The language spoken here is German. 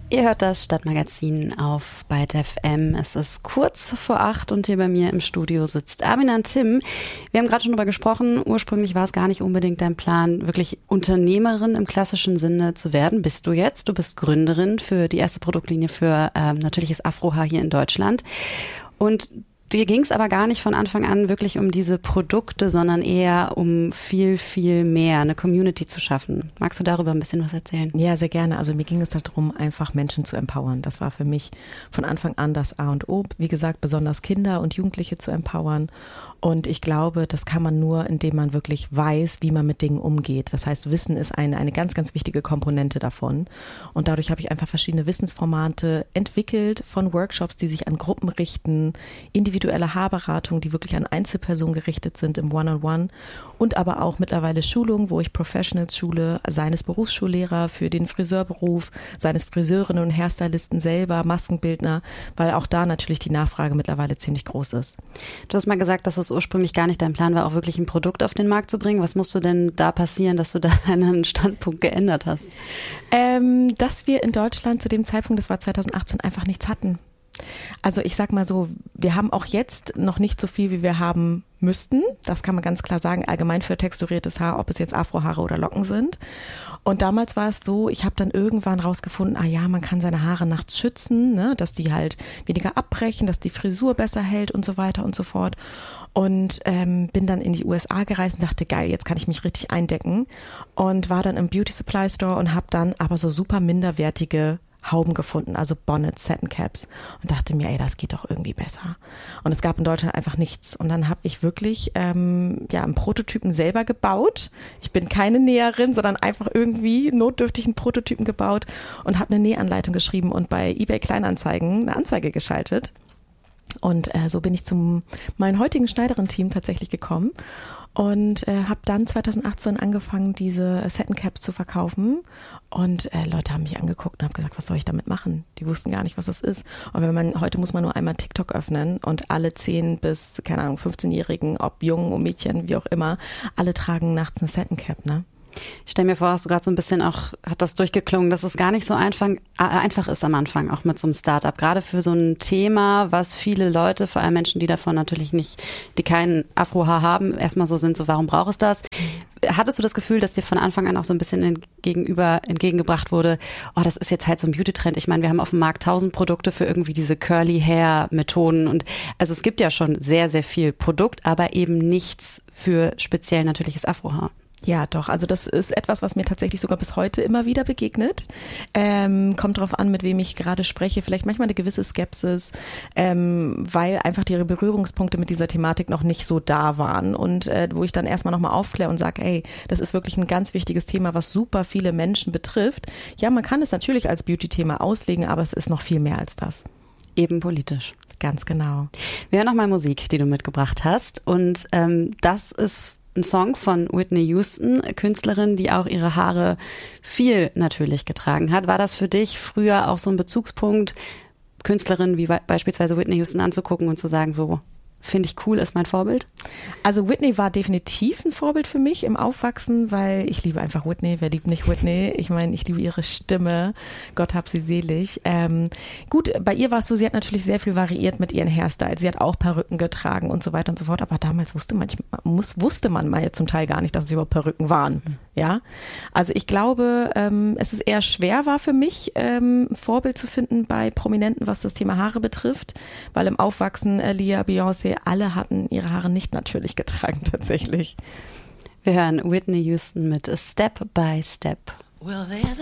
Ihr hört das Stadtmagazin auf Byte FM. Es ist kurz vor 8 und hier bei mir im Studio sitzt Aminan Tim. Wir haben gerade schon darüber gesprochen, ursprünglich war es gar nicht unbedingt dein Plan, wirklich Unternehmerin im klassischen Sinne zu werden. Bist du jetzt? Du bist Gründerin für die erste Produktlinie für natürliches Afrohaar hier in Deutschland. Und dir ging es aber gar nicht von Anfang an wirklich um diese Produkte, sondern eher um viel, viel mehr, eine Community zu schaffen. Magst du darüber ein bisschen was erzählen? Ja, sehr gerne. Also mir ging es darum, einfach Menschen zu empowern. Das war für mich von Anfang an das A und O. Wie gesagt, besonders Kinder und Jugendliche zu empowern. Und ich glaube, das kann man nur, indem man wirklich weiß, wie man mit Dingen umgeht. Das heißt, Wissen ist eine ganz, ganz wichtige Komponente davon. Und dadurch habe ich einfach verschiedene Wissensformate entwickelt, von Workshops, die sich an Gruppen richten, individuelle Haarberatung, die wirklich an Einzelpersonen gerichtet sind im One-on-One und aber auch mittlerweile Schulungen, wo ich Professionals schule, seines Berufsschullehrer für den Friseurberuf, seines Friseurinnen und Hairstylisten selber, Maskenbildner, weil auch da natürlich die Nachfrage mittlerweile ziemlich groß ist. Du hast mal gesagt, dass es ursprünglich gar nicht dein Plan war, auch wirklich ein Produkt auf den Markt zu bringen. Was musste denn da passieren, dass du da einen Standpunkt geändert hast? Dass wir in Deutschland zu dem Zeitpunkt, das war 2018, einfach nichts hatten. Also ich sag mal so, wir haben auch jetzt noch nicht so viel, wie wir haben müssten. Das kann man ganz klar sagen, allgemein für texturiertes Haar, ob es jetzt Afrohaare oder Locken sind. Und damals war es so, ich habe dann irgendwann rausgefunden, man kann seine Haare nachts schützen, ne, dass die halt weniger abbrechen, dass die Frisur besser hält und so weiter und so fort. Und bin dann in die USA gereist und dachte, geil, jetzt kann ich mich richtig eindecken. Und war dann im Beauty Supply Store und habe dann aber so super minderwertige Hauben gefunden, also Bonnets, Satin Caps und dachte mir, das geht doch irgendwie besser. Und es gab in Deutschland einfach nichts. Und dann habe ich wirklich einen Prototypen selber gebaut. Ich bin keine Näherin, sondern einfach irgendwie notdürftig einen Prototypen gebaut und habe eine Nähanleitung geschrieben und bei eBay Kleinanzeigen eine Anzeige geschaltet. Und so bin ich zu meinem heutigen Schneiderin-Team tatsächlich gekommen und habe dann 2018 angefangen, diese Satin Caps zu verkaufen. Und Leute haben mich angeguckt und haben gesagt, was soll ich damit machen? Die wussten gar nicht, was das ist. Und heute muss man nur einmal TikTok öffnen und alle 10 bis, 15-Jährigen, ob Jungen und Mädchen, wie auch immer, alle tragen nachts eine Satin Cap, ne? Ich stelle mir vor, hast du gerade so ein bisschen auch, hat das durchgeklungen, dass es gar nicht so einfach ist am Anfang, auch mit so einem Startup. Gerade für so ein Thema, was viele Leute, vor allem Menschen, die davon natürlich nicht, die keinen Afrohaar haben, erstmal so sind, so warum braucht es das? Hattest du das Gefühl, dass dir von Anfang an auch so ein bisschen entgegengebracht wurde, das ist jetzt halt so ein Beauty-Trend. Ich meine, wir haben auf dem Markt 1000 Produkte für irgendwie diese Curly-Hair-Methoden und also es gibt ja schon sehr, sehr viel Produkt, aber eben nichts für speziell natürliches Afrohaar. Ja, doch. Also das ist etwas, was mir tatsächlich sogar bis heute immer wieder begegnet. Kommt drauf an, mit wem ich gerade spreche. Vielleicht manchmal eine gewisse Skepsis, weil einfach ihre Berührungspunkte mit dieser Thematik noch nicht so da waren. Und wo ich dann erstmal nochmal aufkläre und sage, das ist wirklich ein ganz wichtiges Thema, was super viele Menschen betrifft. Ja, man kann es natürlich als Beauty-Thema auslegen, aber es ist noch viel mehr als das. Eben politisch. Ganz genau. Wir hören nochmal Musik, die du mitgebracht hast. Und das ist ein Song von Whitney Houston, Künstlerin, die auch ihre Haare viel natürlich getragen hat. War das für dich früher auch so ein Bezugspunkt, Künstlerinnen wie beispielsweise Whitney Houston anzugucken und zu sagen, so finde ich cool, ist mein Vorbild? Also Whitney war definitiv ein Vorbild für mich im Aufwachsen, weil ich liebe einfach Whitney. Wer liebt nicht Whitney? Ich meine, ich liebe ihre Stimme. Gott hab sie selig. Gut, bei ihr war es so, sie hat natürlich sehr viel variiert mit ihren Hairstyles. Sie hat auch Perücken getragen und so weiter und so fort. Aber damals wusste man mal zum Teil gar nicht, dass es überhaupt Perücken waren. Ja, also ich glaube, es ist eher schwer war für mich, ein Vorbild zu finden bei Prominenten, was das Thema Haare betrifft, weil im Aufwachsen Lia, Beyoncé, alle hatten ihre Haare nicht natürlich getragen tatsächlich. Wir hören Whitney Houston mit Step by Step. Well, there's